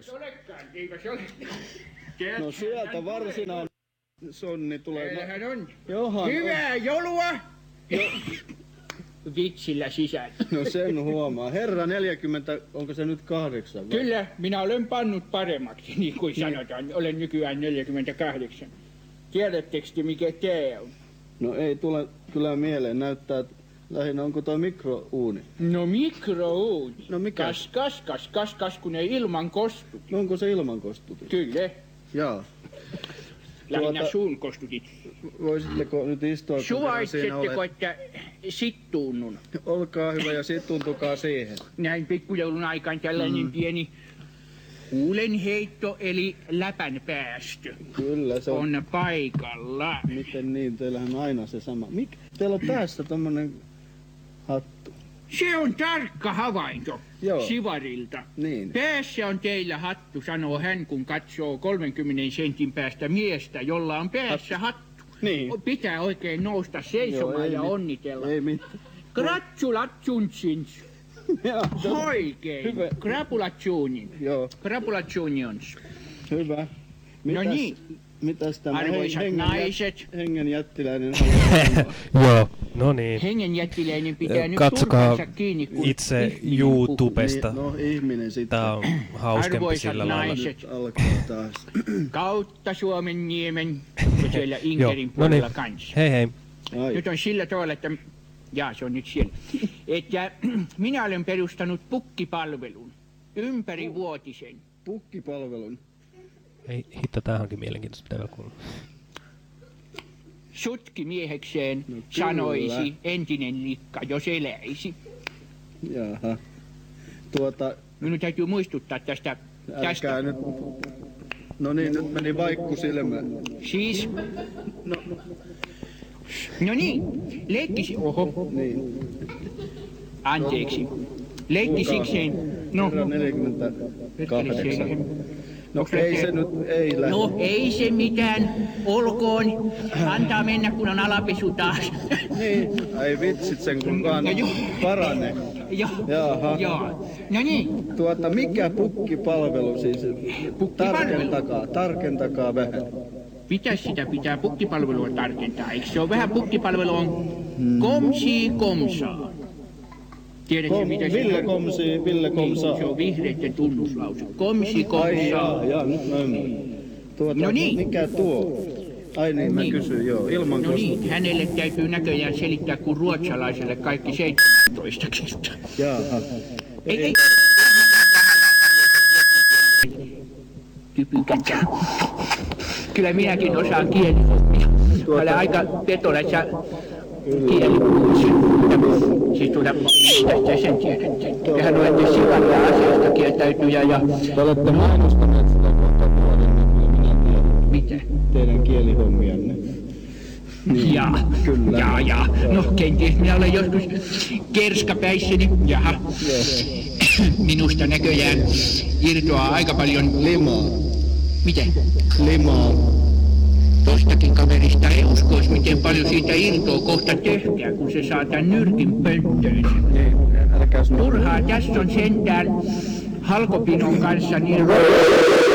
Eikö se ole? No sieltä varsinainen sonni tulee. Meillähän on. Johan Hyvää joulua! Vitsillä sisällä. No sen huomaa. Herra 40, onko se nyt 8? Vai? Kyllä, minä olen pannut paremmaksi, niin kuin sanotaan. Olen nykyään 48. Tiedättekö te, mikä tää on? No ei tule kyllä mieleen. Näyttää, että lähinnä onko toi mikrouuni? No mikrouuni. No mikä? Kas, kun ei ilman kostuti. No onko se ilman kostutin? Kyllä. Jaa. Lähinnä suun kostutit. Voisitteko nyt istua, kun siinä Suvaitsetteko, että sittuunnun? Olkaa hyvä ja sittuuntukaa siihen. Näin pikkujoulun aikaan tällainen pieni huulenheitto eli läpän päästö. Kyllä se on paikalla. Miten niin? Teillähän on aina se sama. Teillä on päässä tommonen hattu. Se on tarkka havainto. Joo. Sivarilta. Niin. Päässä on teillä hattu, sanoo hän, kun katsoo 30 sentin päästä miestä, jolla on päässä hattu. Niin. Pitää oikein nousta seisomaan ja onnitella. Ei mitään. Gratulations. Oikein. Hyvä. Gratulationin. Joo. Gratulations. Hyvä. No niin. Mitäs tämä arvoisat naiset. Hengen jättiläinen Joo, no niin. Hengen jättiläinen pitää nyt katsokaa turpansa kiinni, kun itse YouTubesta. Niin, no ihminen sitten. Tää on hauskempi arvoisat sillä lailla. naiset. Alkaa taas. Kautta Suomen niemen ja siellä Inkerin puolella kanssa. Hei hei. Ai. Nyt on sillä tavalla, että se on nyt siellä. Että minä olen perustanut pukkipalvelun. Ympärivuotisen. Pukkipalvelun. Ei, hitto, tää onkin mielenkiintoista, pitää kuulla. Sutki miehekseen No, sanoisi entinen likka, jos eläisi. Jaha. Minun täytyy muistuttaa tästä. Älkää nyt. No niin, nyt meni vaikku silmään. Siis. No niin, leikkisi. Oho. Niin. Anteeksi. Leikkisikseen. No. Herra 48. No ei se nyt, ei lähde. No ei se mitään, olkoon, antaa mennä kun on alapesu taas. Niin, ei vitsit sen kukaan parane. Jaha. Joo. No niin. Mikä pukkipalvelu siis? Tarkentakaa vähän. Pitäis sitä pitää pukkipalvelua tarkentaa, eikö se ole vähän pukkipalvelu on komsi komsaa. Tiedätkö mitä se Ville on? komsi, Ville komsaa. Se on vihreitten tunnuslause. Komsi komsaa. Ai jaa, nyt mä ymmärrän. No niin. Mikä tuo? Ai niin, mä kysyn, joo, ilman No niin, hänelle täytyy näköjään selittää kuin ruotsalaiselle kaikki 17 kertaa. Jaha. Ei. Typykätä. Kyllä minäkin osaan kielihommia. Mä olen aika petolassa kielipuhuissa. Siis tästä sen tiedätte. Tehän olette sivallia asiasta kieltäytyjä ja... Te olette mainostaneet sitä kohta vuoden, niin minä tiedän. Mitä? Teidän kielihommianne. Niin, kyllä. Jaa. No kenties minä olen joskus kerskapäissäni. Jaha. Minusta näköjään irtoaa aika paljon... Limaa. Miten? Limaa. Tostakin kaverista ei uskois, miten paljon siitä irtoaa kohta tehkää, kun se saa tän nyrkin pönttöön. Älkääs nyt. Turhaa tässä on sentään halkopinon kanssa niin